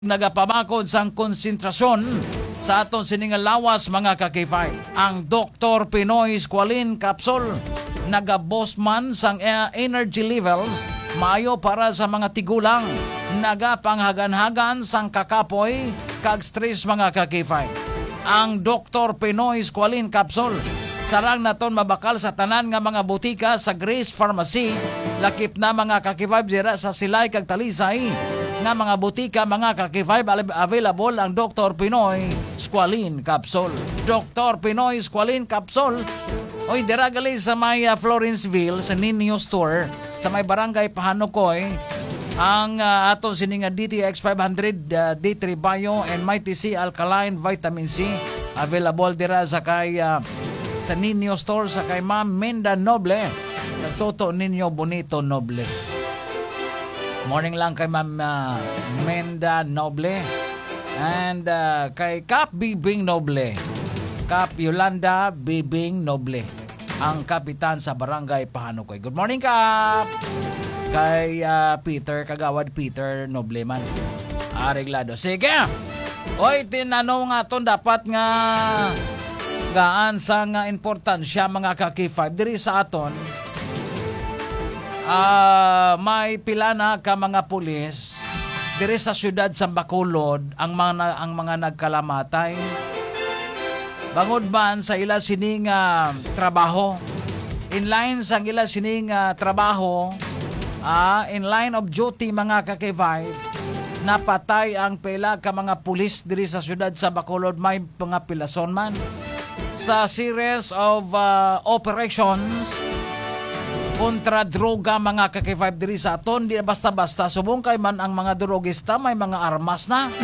nagapamakod sang konsentrasyon sa aton siningal lawas mga kakifay. Ang Dr. Pinoy Squalene Capsule nagaboost man sang energy levels maayo para sa mga tigulang, nagapanghagan-hagan sang kakapoy kag stress mga kakifay. Ang Dr. Pinoy Squalene Capsule sarang naton mabakal sa tanan nga mga butika sa Grace Pharmacy, lakip na mga kakifay dira sa Silay kag Talisay nga mga butika mga kakifay. Available ang Dr. Pinoy Squalene Capsule. Dr. Pinoy Squalene Capsule oy dira gali sa may Florenceville sa Ninyo Store sa may barangay Pahanukoy. Ang aton sininga DTX 500 D3 Bio and Mighty C Alkaline Vitamin C available dira sa kay sa Ninyo Store sa kay Ma'am Menda Noble. Nagtuto ninyo Bonito Noble. Morning lang kay Ma'am Menda Noble and kay Kap Bibing Noble. Kap Yolanda Bibing Noble, ang kapitan sa barangay Pahanukoy. Good morning, Kap! Kay Peter, Kagawad Peter Noble man. Areglado. Sige! Oy, tinanong nga to dapat nga gaan sa nga importansya mga kaki-5 diri sa aton. May pila na ka mga pulis diri sa syudad sa Bacolod ang mga nagkalamatay bangod man sa ila sining trabaho. In line sa ila sining trabaho, in line of duty mga kakivay, napatay ang pila ka mga pulis diri sa syudad sa Bacolod. May mga pilason man sa series of operations kontra droga mga kakifay diri sa aton. Di basta-basta subong kay man ang mga drogista may mga armas na.